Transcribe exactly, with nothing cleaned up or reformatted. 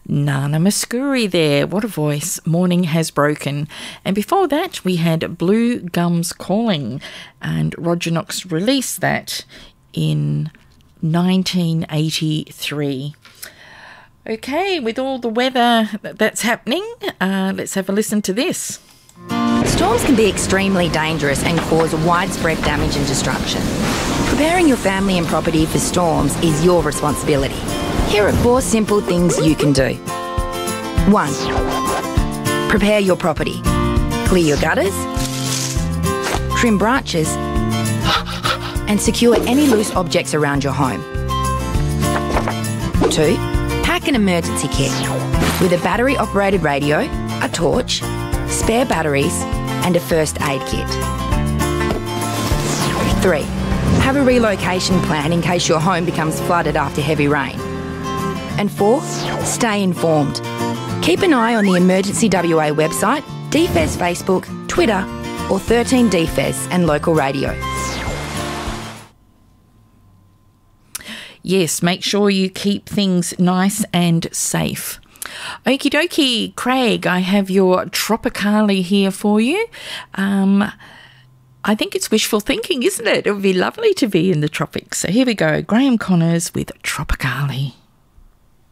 Nana Muscuri there. What a voice. Morning Has Broken. And before that, we had Blue Gums Calling. And Roger Knox released that in nineteen eighty-three. Okay, with all the weather that's happening, uh, let's have a listen to this. Storms can be extremely dangerous and cause widespread damage and destruction. Preparing your family and property for storms is your responsibility. Here are four simple things you can do. One, prepare your property. Clear your gutters, trim branches, and secure any loose objects around your home. Two, pack an emergency kit with a battery-operated radio, a torch, spare batteries, and a first aid kit. Three, have a relocation plan in case your home becomes flooded after heavy rain. And four, stay informed. Keep an eye on the Emergency W A website, D F E S Facebook, Twitter, or thirteen D F E S and local radio. Yes, make sure you keep things nice and safe. Okie dokie, Craig, I have your Tropicali here for you. Um, I think it's wishful thinking, isn't it? It would be lovely to be in the tropics. So here we go, Graham Connors with Tropicali.